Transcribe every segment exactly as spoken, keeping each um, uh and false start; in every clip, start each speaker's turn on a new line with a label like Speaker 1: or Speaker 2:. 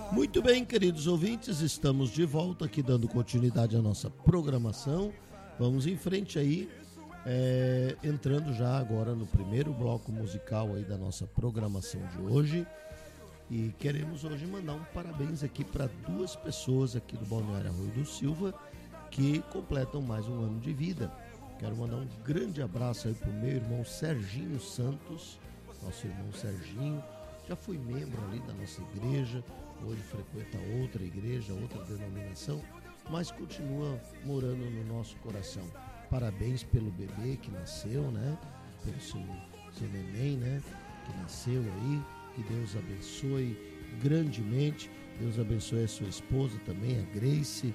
Speaker 1: Muito bem, queridos ouvintes, estamos de volta aqui dando continuidade à nossa programação. Vamos em frente aí, é, entrando já agora no primeiro bloco musical aí da nossa programação de hoje. E queremos hoje mandar um parabéns aqui para duas pessoas aqui do Balneário Arroio do Silva que completam mais um ano de vida. Quero mandar um grande abraço aí pro meu irmão Serginho Santos, nosso irmão Serginho, já foi membro ali da nossa igreja, hoje frequenta outra igreja, outra denominação, mas continua morando no nosso coração. Parabéns pelo bebê que nasceu, né? Pelo seu, seu neném, né? Que nasceu aí, que Deus abençoe grandemente, Deus abençoe a sua esposa também, a Grace,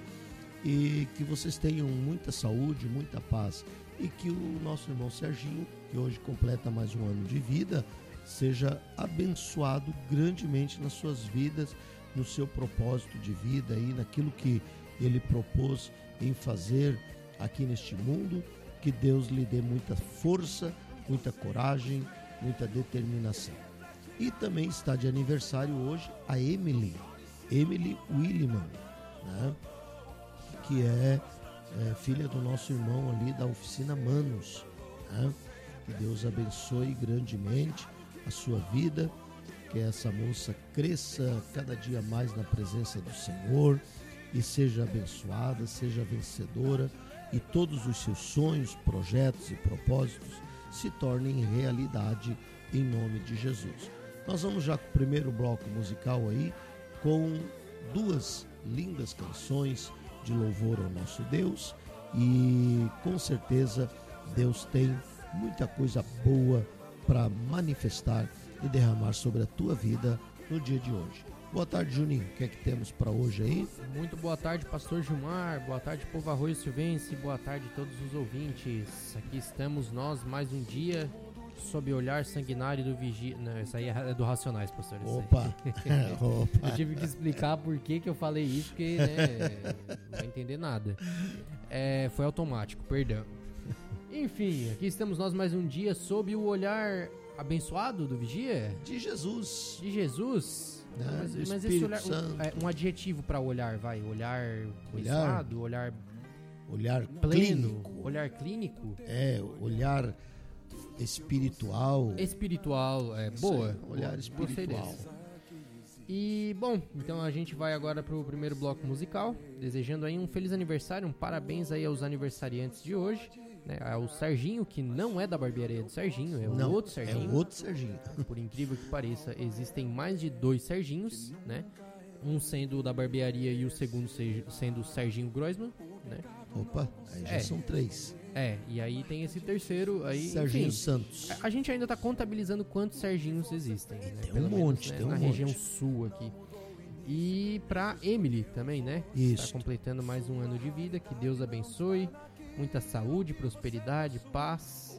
Speaker 1: e que vocês tenham muita saúde, muita paz, e que o nosso irmão Serginho, que hoje completa mais um ano de vida, seja abençoado grandemente nas suas vidas, no seu propósito de vida e naquilo que ele propôs em fazer aqui neste mundo. Que Deus lhe dê muita força, muita coragem, muita determinação. E também está de aniversário hoje a Emily, Emily Williman, né? Que é, é filha do nosso irmão ali da oficina Manos, né? Que Deus abençoe grandemente a sua vida, que essa moça cresça cada dia mais na presença do Senhor e seja abençoada, seja vencedora, e todos os seus sonhos, projetos e propósitos se tornem realidade em nome de Jesus. Nós vamos já com o primeiro bloco musical aí, com duas lindas canções de louvor ao nosso Deus, e com certeza Deus tem muita coisa boa para manifestar e derramar sobre a tua vida no dia de hoje. Boa tarde, Juninho. O que é que temos para hoje aí?
Speaker 2: Muito boa tarde, pastor Gilmar. Boa tarde, povo Arroio Silvense. Boa tarde a todos os ouvintes. Aqui estamos nós mais um dia sob o olhar sanguinário do vigia... Não, isso aí é do Racionais, pastor.
Speaker 1: Opa! Opa.
Speaker 2: Eu tive que explicar por que, que eu falei isso, porque né, não vai entender nada. É, foi automático, perdão. Enfim, aqui estamos nós mais um dia sob o olhar abençoado do vigia?
Speaker 1: De Jesus.
Speaker 2: De Jesus?
Speaker 1: Né?
Speaker 2: Mas, mas esse olhar, um, é, um adjetivo para olhar, vai. Olhar abençoado, olhar...
Speaker 1: Olhar
Speaker 2: pleno,
Speaker 1: clínico.
Speaker 2: Olhar clínico?
Speaker 1: É, olhar espiritual.
Speaker 2: Espiritual, é, boa.
Speaker 1: Aí, olhar
Speaker 2: boa,
Speaker 1: espiritual.
Speaker 2: E, bom, então a gente vai agora pro primeiro bloco musical, desejando aí um feliz aniversário, um parabéns aí aos aniversariantes de hoje, né? Ao Serginho, que não é da barbearia do Serginho, é o
Speaker 1: não,
Speaker 2: outro Serginho.
Speaker 1: É o outro Serginho.
Speaker 2: Por incrível que pareça, existem mais de dois Serginhos, né? Um sendo da barbearia e o segundo sendo o Serginho Groisman, né?
Speaker 1: Opa, aí já
Speaker 2: é.
Speaker 1: são três.
Speaker 2: É, e aí tem esse terceiro aí,
Speaker 1: Serginho
Speaker 2: enfim,
Speaker 1: Santos.
Speaker 2: A, a gente ainda tá contabilizando quantos Serginhos existem, né?
Speaker 1: Tem
Speaker 2: Pelo
Speaker 1: um
Speaker 2: menos,
Speaker 1: monte,
Speaker 2: né?
Speaker 1: tem um
Speaker 2: na
Speaker 1: monte.
Speaker 2: região sul aqui. E pra Emily também, né?
Speaker 1: Isso.
Speaker 2: Tá completando mais um ano de vida, que Deus abençoe, muita saúde, prosperidade, paz.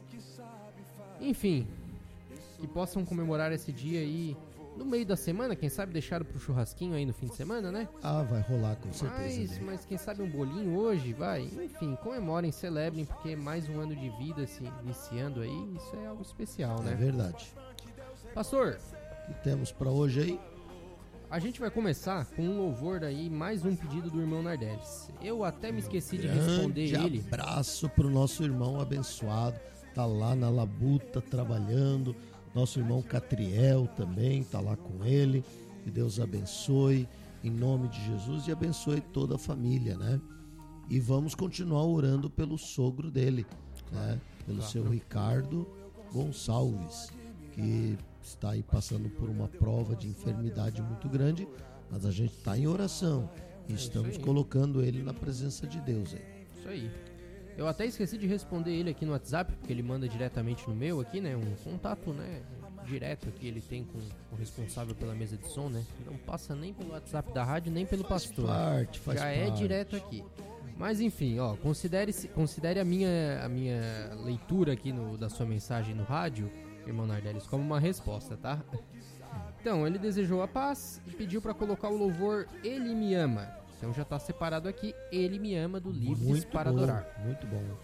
Speaker 2: Enfim, que possam comemorar esse dia aí no meio da semana, quem sabe deixaram pro churrasquinho aí no fim de semana, né?
Speaker 1: Ah, vai rolar com certeza.
Speaker 2: Mas, mas quem sabe um bolinho hoje, vai. Enfim, comemorem, celebrem, porque mais um ano de vida se iniciando aí, isso é algo especial, né?
Speaker 1: É verdade.
Speaker 2: Pastor,
Speaker 1: O que temos para hoje aí?
Speaker 2: a gente vai começar com um louvor aí, mais um pedido do irmão Nardeles. Eu até me esqueci de responder
Speaker 1: Grande
Speaker 2: ele.
Speaker 1: abraço pro nosso irmão abençoado, tá lá na labuta trabalhando. Nosso irmão Catriel também tá lá com ele. Que Deus abençoe em nome de Jesus e abençoe toda a família, né? E vamos continuar orando pelo sogro dele, né? Pelo
Speaker 2: Claro.
Speaker 1: seu Ricardo Gonçalves, que está aí passando por uma prova de enfermidade muito grande, mas a gente está em oração e
Speaker 2: É
Speaker 1: estamos
Speaker 2: isso aí.
Speaker 1: colocando ele na presença de Deus aí.
Speaker 2: Isso aí. Eu até esqueci de responder ele aqui no WhatsApp, porque ele manda diretamente no meu aqui, né? Um contato, né? Direto que ele tem com o responsável pela mesa de som, né? Não passa nem pelo WhatsApp da rádio, nem pelo
Speaker 1: Faz
Speaker 2: pastor.
Speaker 1: parte, faz
Speaker 2: Já
Speaker 1: parte.
Speaker 2: é direto aqui. Mas enfim, ó, considere, considere a minha, a minha leitura aqui no, da sua mensagem no rádio, irmão Nardeles, como uma resposta, tá? Então, ele desejou a paz e pediu pra colocar o louvor Ele Me Ama. Então já tá separado aqui, Ele Me Ama, do Livres
Speaker 1: Muito
Speaker 2: para
Speaker 1: bom,
Speaker 2: Adorar.
Speaker 1: muito bom.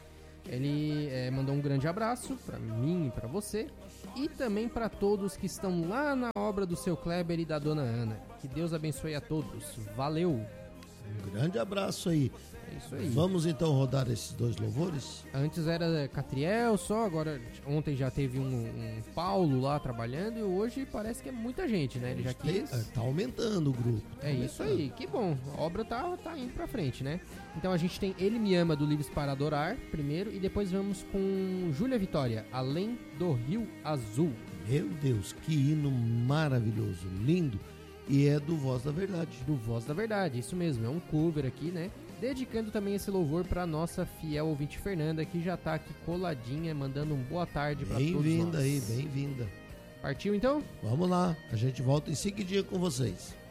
Speaker 2: Ele é, mandou um grande abraço para mim e para você e também para todos que estão lá na obra do seu Kleber e da dona Ana. Que Deus abençoe a todos. Valeu!
Speaker 1: Um grande abraço aí.
Speaker 2: É isso aí.
Speaker 1: Vamos então rodar esses dois louvores?
Speaker 2: Antes era Catriel só, agora ontem já teve um, um Paulo lá trabalhando e hoje parece que é muita gente, né? Ele já quis...
Speaker 1: Tá aumentando o grupo. Tá
Speaker 2: é
Speaker 1: aumentando.
Speaker 2: Isso aí, que bom. A obra tá, tá indo pra frente, né? Então a gente tem Ele Me Ama do Livros para Adorar primeiro e depois vamos com Júlia Vitória, Além do Rio Azul.
Speaker 1: Meu Deus, que hino maravilhoso, lindo. E é do Voz da Verdade.
Speaker 2: Do Voz da Verdade, isso mesmo, é um cover aqui, né? Dedicando também esse louvor para nossa fiel ouvinte Fernanda, que já tá aqui coladinha, mandando um boa tarde para todos nós.
Speaker 1: Bem-vinda aí, bem-vinda.
Speaker 2: Partiu então?
Speaker 1: Vamos lá, a gente volta em seguidinha com vocês.